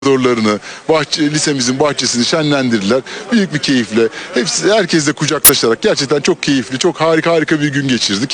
koridorlarını, lisemizin bahçesini şenlendirdiler. Büyük bir keyifle, herkesle kucaklaşarak gerçekten çok keyifli, çok harika bir gün geçirdik.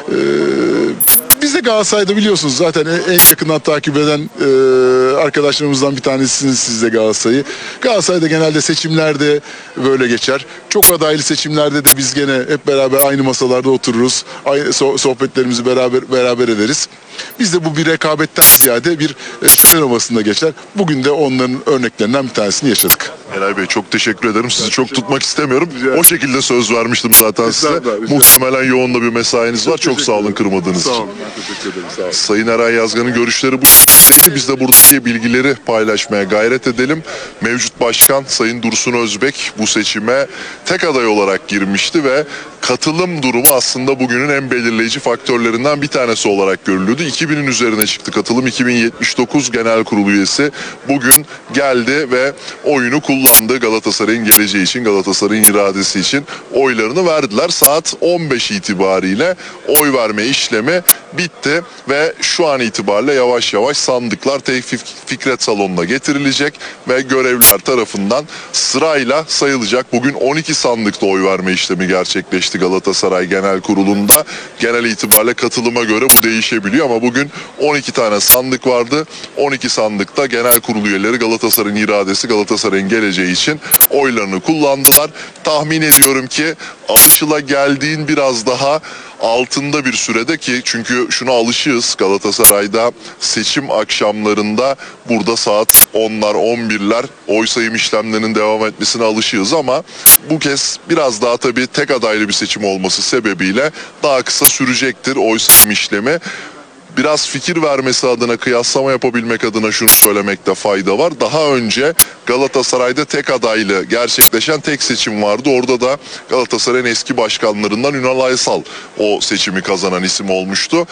Biz de Galatasaray'da biliyorsunuz zaten en yakından takip eden arkadaşlarımızdan bir tanesiniz siz de Galatasaray'ı. Galatasaray'da genelde seçimlerde böyle geçer. Çok adaylı seçimlerde de biz gene hep beraber aynı masalarda otururuz. Aynı sohbetlerimizi beraber ederiz. Biz de bu bir rekabetten ziyade bir final havasında geçer. Bugün de onların örneklerinden bir tanesini yaşadık. Eray Bey çok teşekkür ederim. Sizi çok tutmak istemiyorum. O şekilde söz vermiştim zaten size. Muhtemelen yoğun da bir mesainiz var. Çok sağ olun kırmadığınız için. Sağ olun. Ben teşekkür ederim. Sağ olun. Sayın Eray Yazgan'ın görüşleri bu. Biz de buradaki bilgileri paylaşmaya gayret edelim. Mevcut başkan Sayın Dursun Özbek bu seçime tek aday olarak girmişti ve katılım durumu aslında bugünün en belirleyici faktörlerinden bir tanesi olarak görülüyordu. 2000'in üzerine çıktı katılım. 2079 Genel Kurulu üyesi bugün geldi ve oyunu kullandı. Galatasaray'ın geleceği için, Galatasaray'ın iradesi için oylarını verdiler. Saat 15 itibariyle oy verme işlemi bitti ve şu an itibariyle yavaş yavaş sandıklar Tevfik Fikret Salonu'na getirilecek ve görevliler tarafından sırayla sayılacak. Bugün 12 sandıkta oy verme işlemi gerçekleşti Galatasaray Genel Kurulu'nda. Genel itibariyle katılıma göre bu değişebiliyor ama bugün 12 tane sandık vardı. 12 sandıkta genel kurulu üyeleri Galatasaray'ın iradesi, Galatasaray'ın geleceği için oylarını kullandılar. Tahmin ediyorum ki alışılageldiğin biraz daha altında bir sürede ki çünkü şuna alışığız Galatasaray'da seçim akşamlarında burada saat 10'lar 11'ler oy sayım işlemlerinin devam etmesine alışığız ama bu kez biraz daha tabii tek adaylı bir seçim olması sebebiyle daha kısa sürecektir oy sayım işlemi. Biraz fikir vermesi adına, kıyaslama yapabilmek adına şunu söylemekte fayda var. Daha önce Galatasaray'da tek adaylı gerçekleşen tek seçim vardı. Orada da Galatasaray'ın eski başkanlarından Ünal Aysal o seçimi kazanan isim olmuştu.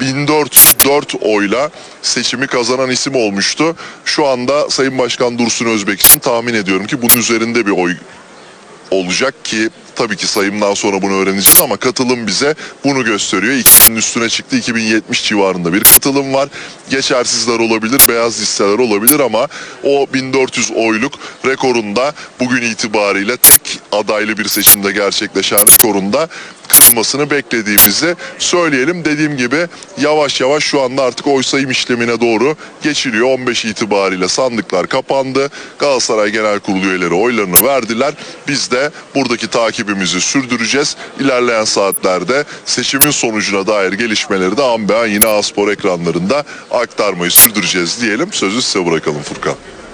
1404 oyla seçimi kazanan isim olmuştu. Şu anda Sayın Başkan Dursun Özbek için tahmin ediyorum ki bunun üzerinde bir oy olacak ki tabii ki sayımdan sonra bunu öğreneceğiz ama katılım bize bunu gösteriyor. 2000'in üstüne çıktı. 2070 civarında bir katılım var. Geçersizler olabilir, beyaz listeler olabilir ama o 1400 oyluk rekorunda bugün itibariyle tek adaylı bir seçimde gerçekleşen rekorunda kırılmasını beklediğimizi söyleyelim. Dediğim gibi yavaş yavaş şu anda artık oy sayım işlemine doğru geçiliyor. 15 itibariyle sandıklar kapandı. Galatasaray Genel Kurulu üyeleri oylarını verdiler. Biz de buradaki takibimizi sürdüreceğiz. İlerleyen saatlerde seçimin sonucuna dair gelişmeleri de an be an yine A-Spor ekranlarında aktarmayı sürdüreceğiz diyelim. Sözü size bırakalım Furkan.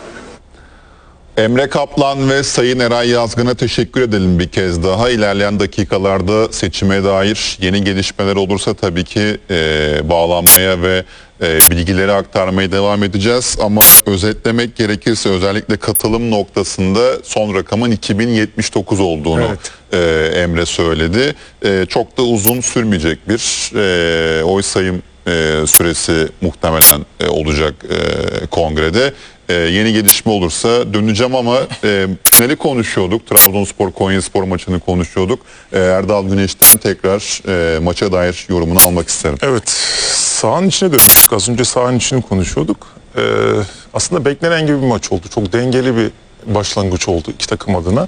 Emre Kaplan ve Sayın Eray Yazgan'a teşekkür edelim bir kez daha. İlerleyen dakikalarda seçime dair yeni gelişmeler olursa tabii ki bağlanmaya ve bilgileri aktarmaya devam edeceğiz. Ama özetlemek gerekirse özellikle katılım noktasında son rakamın 2079 olduğunu Emre söyledi. Çok da uzun sürmeyecek bir oy sayım süresi muhtemelen olacak kongrede. Yeni gelişme olursa döneceğim ama finali konuşuyorduk. Trabzonspor Konyaspor maçını konuşuyorduk. Erdal Güneş'ten tekrar maça dair yorumunu almak isterim. Evet, sahanın içine dönüştük. Az önce sahanın içini konuşuyorduk. Aslında beklenen gibi bir maç oldu. Çok dengeli bir başlangıç oldu iki takım adına.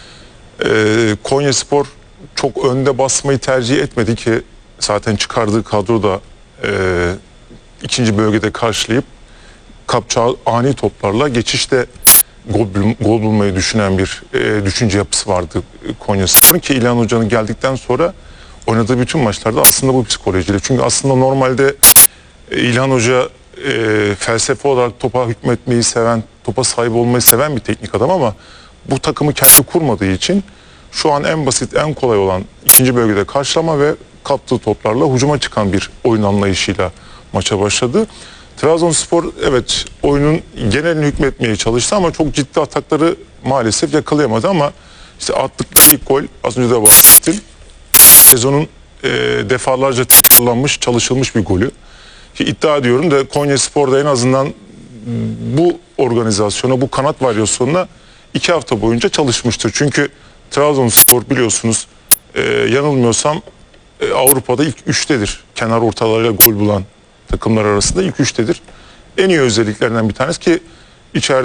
Konyaspor çok önde basmayı tercih etmedi ki zaten çıkardığı kadro da ikinci bölgede karşılayıp kapacağı ani toplarla geçişte gol bulmayı düşünen bir düşünce yapısı vardı Konyaspor'un ki İlhan Hoca'nın geldikten sonra oynadığı bütün maçlarda aslında bu psikolojiyle. Çünkü aslında normalde İlhan Hoca felsefe olarak topa hükmetmeyi seven, topa sahip olmayı seven bir teknik adam ama bu takımı kendi kurmadığı için şu an en basit, en kolay olan ikinci bölgede karşılama ve kaptığı toplarla hücuma çıkan bir oyun anlayışıyla maça başladı. Trabzonspor evet oyunun genelini hükmetmeye çalıştı ama çok ciddi atakları maalesef yakalayamadı ama işte attıkları ilk gol az önce de bahsettim. Sezonun defalarca tekrarlanmış, çalışılmış bir golü. Ki iddia ediyorum da Konyaspor'da en azından bu organizasyona, bu kanat varyasyonuna 2 hafta boyunca çalışmıştır. Çünkü Trabzonspor biliyorsunuz yanılmıyorsam Avrupa'da ilk 3'tedir. Kenar ortalarıyla gol bulan takımlar arasında ilk 3'tedir. En iyi özelliklerinden bir tanesi ki içeride